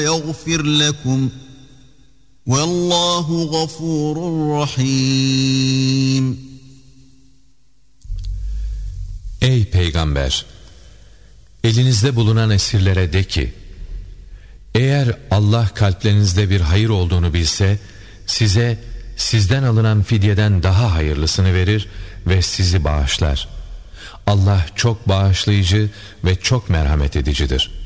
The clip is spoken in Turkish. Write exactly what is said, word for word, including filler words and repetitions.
يغفر لكم والله غفور رحيم. Ey peygamber! Elinizde bulunan esirlere de ki, eğer Allah kalplerinizde bir hayır olduğunu bilse, size sizden alınan fidyeden daha hayırlısını verir ve sizi bağışlar. Allah çok bağışlayıcı ve çok merhamet edicidir.